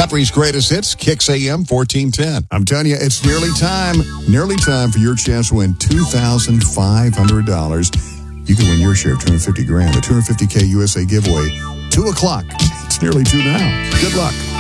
Country's Greatest Hits, Kicks AM 1410. I'm telling you, it's nearly time for your chance to win $2,500. You can win your share of $250,000, the $250K USA giveaway, 2 o'clock. It's nearly 2 now. Good luck.